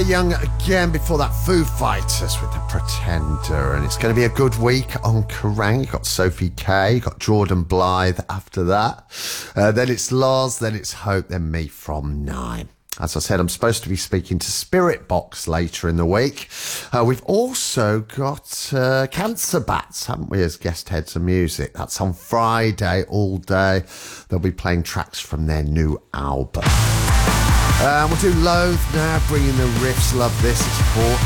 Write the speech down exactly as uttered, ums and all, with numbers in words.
Young again before that, Foo Fighters with The Pretender, and it's going to be a good week on Kerrang. You've got Sophie K, you've got Jordan Blythe after that, uh, then it's Lars, then it's Hope, then me from nine. As I said, I'm supposed to be speaking to Spirit Box later in the week. Uh, we've also got uh, Cancer Bats, haven't we, as guest heads of music. That's on Friday all day. They'll be playing tracks from their new album. Uh, we'll do Loathe now, bringing the riffs. Love this. It's Paul.